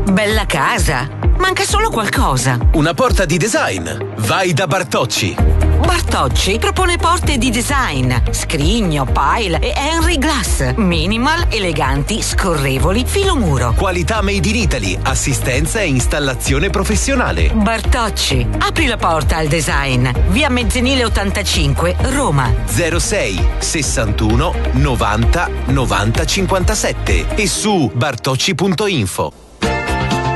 Bella casa. Manca solo qualcosa. Una porta di design. Vai da Bartocci. Bartocci propone porte di design, scrigno, pile e Henry Glass. Minimal, eleganti, scorrevoli, filomuro. Qualità made in Italy, assistenza e installazione professionale. Bartocci, apri la porta al design. Via Mezzanile 85, Roma. 06 61 90 90 57 e su bartocci.info.